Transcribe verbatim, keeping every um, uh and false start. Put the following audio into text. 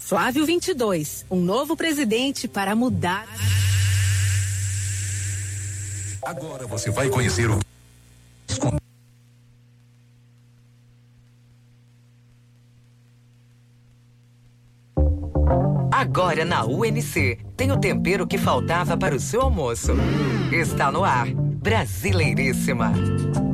Flávio vinte e dois, um novo presidente para mudar. Agora você vai conhecer o Agora na U N C, tem o tempero que faltava para o seu almoço. Está no ar, Brasileiríssima.